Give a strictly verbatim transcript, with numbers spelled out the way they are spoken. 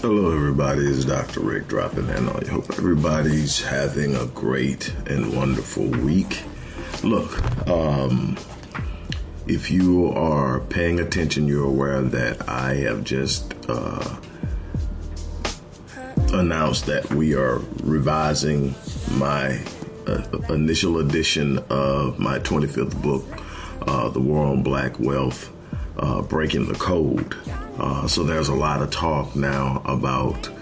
Hello, everybody. It's Doctor Rick dropping in on you. Hope everybody's having a great and wonderful week. Look, um, if you are paying attention, you're aware that I have just uh, announced that we are revising my uh, initial edition of my twenty-fifth book, uh, The War on Black Wealth, uh, Breaking the Code. Uh, so there's a lot of talk now about